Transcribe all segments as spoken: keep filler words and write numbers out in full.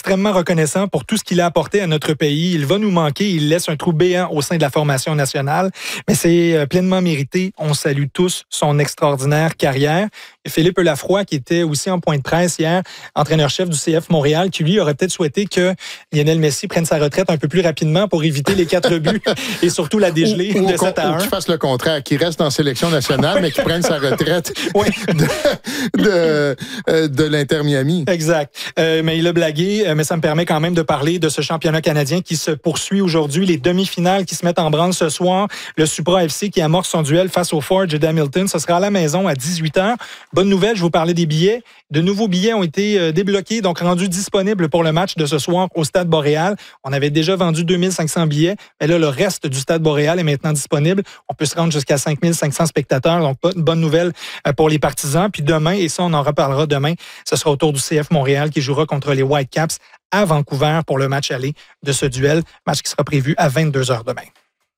extrêmement reconnaissant pour tout ce qu'il a apporté à notre pays. Il va nous manquer. Il laisse un trou béant au sein de la formation nationale. Mais c'est pleinement mérité. On salue tous son extraordinaire carrière. Et Philippe Lafroy, qui était aussi en point de presse hier, entraîneur-chef du C F Montréal, qui lui aurait peut-être souhaité que Lionel Messi prenne sa retraite un peu plus rapidement pour éviter les quatre buts et surtout la dégelée ou, ou de sept à un. Ou qu'il fasse le contraire, qu'il reste en sélection nationale, mais qu'il prenne sa retraite oui. de, de, de, de l'Inter Miami. Exact. Euh, mais il a blagué, mais ça me permet quand même de parler de ce championnat canadien qui se poursuit aujourd'hui. Les demi-finales qui se mettent en branle ce soir. Le Supra F C qui amorce son duel face au Forge d'Hamilton. Ce sera à la maison à dix-huit heures. Bonne nouvelle, je vous parlais des billets. De nouveaux billets ont été débloqués, donc rendus disponibles pour le match de ce soir au Stade Boréal. On avait déjà vendu deux mille cinq cents billets, mais là, le reste du Stade Boréal est maintenant disponible. On peut se rendre jusqu'à cinq mille cinq cents spectateurs, donc une bonne nouvelle pour les partisans. Puis demain, et ça, on en reparlera demain, ce sera au tour du C F Montréal qui jouera contre les Whitecaps à Vancouver pour le match aller de ce duel, match qui sera prévu à vingt-deux heures demain.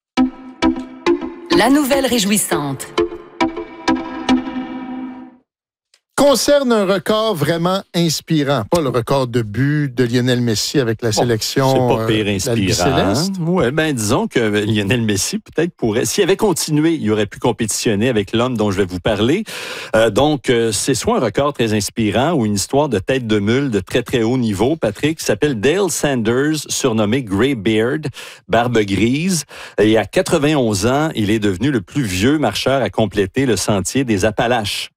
La nouvelle réjouissante concerne un record vraiment inspirant. Pas le record de but de Lionel Messi avec la sélection. Bon, c'est pas pire inspirant. Hein? Oui, ben disons que Lionel Messi peut-être pourrait, s'il avait continué, il aurait pu compétitionner avec l'homme dont je vais vous parler. Euh, donc, euh, c'est soit un record très inspirant ou une histoire de tête de mule de très très haut niveau, Patrick, qui s'appelle Dale Sanders, surnommé Grey Beard, barbe grise. Et à quatre-vingt-onze ans, il est devenu le plus vieux marcheur à compléter le sentier des Appalaches.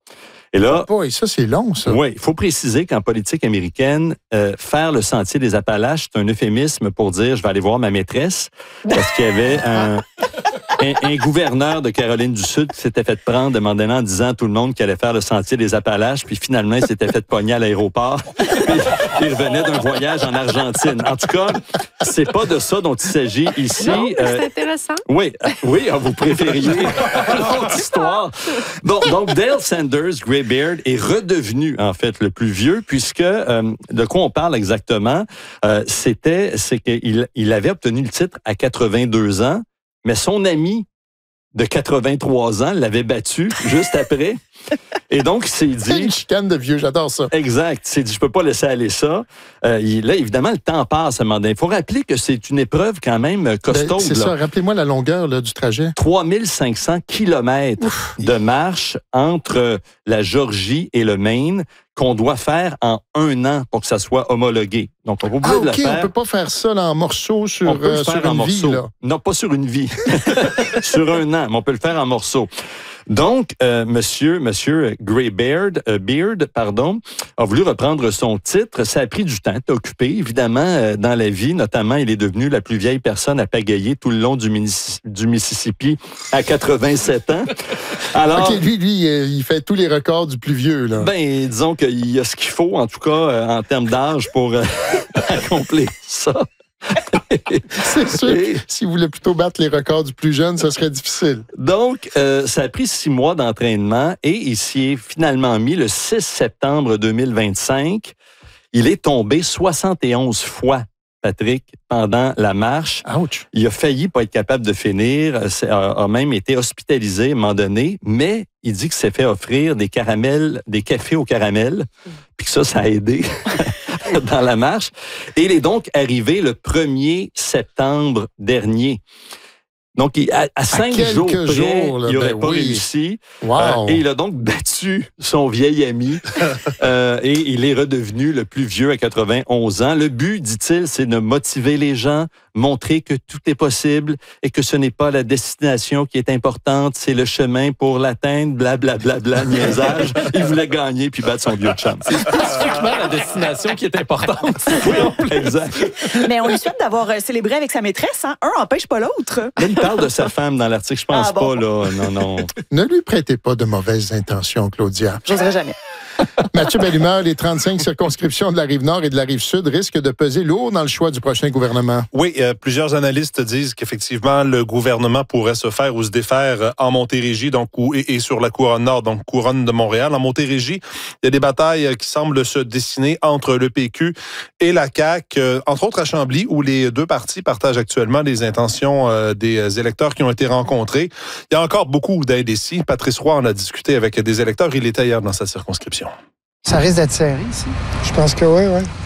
Et là, oh boy, ça c'est long, ça. Oui, il faut préciser qu'en politique américaine, euh, faire le sentier des Appalaches, c'est un euphémisme pour dire « je vais aller voir ma maîtresse », parce qu'il y avait un, un, un gouverneur de Caroline du Sud qui s'était fait prendre, demandant en disant à tout le monde qu'il allait faire le sentier des Appalaches, puis finalement, il s'était fait pogner à l'aéroport. Il revenait d'un voyage en Argentine. En tout cas, c'est pas de ça dont il s'agit ici. Non, mais c'est euh, intéressant. Oui, oui, vous préfériez l'autre histoire. Bon, donc Dale Sanders, Grey Beard, est redevenu, en fait, le plus vieux, puisque, euh, de quoi on parle exactement, euh, c'était, c'est qu'il il avait obtenu le titre à quatre-vingt-deux ans, mais son ami de quatre-vingt-trois ans l'avait battu juste après. Et donc, il s'est dit... C'est une chicane de vieux, j'adore ça. Exact. Il s'est dit, je peux pas laisser aller ça. Euh, il, là, évidemment, le temps passe à un moment donné. Il faut rappeler que c'est une épreuve quand même costaud. Ben, c'est là. ça. Rappelez-moi la longueur là, du trajet. trois mille cinq cents kilomètres Ouf. De marche entre la Géorgie et le Maine qu'on doit faire en un an pour que ça soit homologué. Donc, on va oublier ah, de OK, le faire. on peut pas faire ça là, en morceaux sur, on peut euh, le faire sur en une vie. morceaux. Là. Non, pas sur une vie. Sur un an, mais on peut le faire en morceaux. Donc, euh, monsieur, monsieur Grey Beard, euh, Beard, pardon, a voulu reprendre son titre. Ça a pris du temps, t'es occupé, évidemment, euh, dans la vie. Notamment, il est devenu la plus vieille personne à pagayer tout le long du, Minis- du Mississippi à quatre-vingt-sept ans. Alors, OK, lui, lui, il fait tous les records du plus vieux, là. Ben, disons qu'il y a ce qu'il faut, en tout cas, euh, en termes d'âge, pour euh, accomplir ça. C'est sûr que s'il voulait plutôt battre les records du plus jeune, ça serait difficile. Donc, euh, ça a pris six mois d'entraînement et il s'y est finalement mis le six septembre deux mille vingt-cinq. Il est tombé soixante et onze fois, Patrick, pendant la marche. Ouch. Il a failli pas être capable de finir, a, a même été hospitalisé à un moment donné, mais il dit qu'il s'est fait offrir des caramels, des cafés au caramel, puis que ça, ça a aidé dans la marche. Et il est donc arrivé le premier septembre dernier. Donc, il, à, à cinq à jours près, jours, là, il n'aurait ben pas oui. réussi. Wow. Euh, et il a donc battu son vieil ami. euh, et il est redevenu le plus vieux à quatre-vingt-onze ans. Le but, dit-il, c'est de motiver les gens, montrer que tout est possible et que ce n'est pas la destination qui est importante, c'est le chemin pour l'atteindre, blablabla, bla, bla, bla, niaisage. Il voulait gagner puis battre son vieux chum. C'est spécifiquement la destination qui est importante. Oui, exact. Mais on lui souhaite d'avoir célébré avec sa maîtresse. Hein? Un n'empêche pas l'autre. Là, il parle de sa femme dans l'article. Je pense ah, bon. pas, là. Non, non. Ne lui prêtez pas de mauvaises intentions, Claudia. J'oserais jamais. Mathieu Bellumeur, les trente-cinq circonscriptions de la Rive-Nord et de la Rive-Sud risquent de peser lourd dans le choix du prochain gouvernement. Oui, euh, plusieurs analystes disent qu'effectivement, le gouvernement pourrait se faire ou se défaire en Montérégie donc, ou, et, et sur la couronne nord, donc couronne de Montréal. En Montérégie, il y a des batailles qui semblent se dessiner entre le P Q et la C A Q, euh, entre autres à Chambly, où les deux partis partagent actuellement les intentions euh, des électeurs qui ont été rencontrés. Il y a encore beaucoup d'aide ici. Patrice Roy en a discuté avec des électeurs. Il était hier dans sa circonscription. Ça risque d'être serré ici. Je pense que oui, oui.